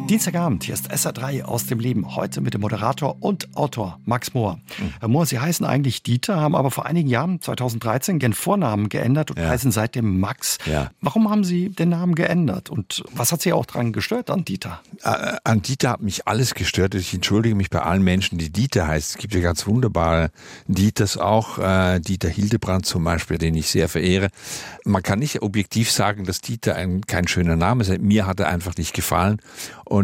Dienstagabend, hier ist SR3 aus dem Leben. Heute mit dem Moderator und Autor Max Mohr. Herr Mohr, Sie heißen eigentlich Dieter, haben aber vor einigen Jahren, 2013, Ihren Vornamen geändert und heißen seitdem Max. Ja. Warum haben Sie den Namen geändert? Und was hat Sie auch daran gestört an Dieter? An Dieter hat mich alles gestört. Ich entschuldige mich bei allen Menschen, die Dieter heißen. Es gibt ja ganz wunderbare Dieters auch. Dieter Hildebrand zum Beispiel, den ich sehr verehre. Man kann nicht objektiv sagen, dass Dieter kein schöner Name ist. Mir hat er einfach nicht gefallen. Und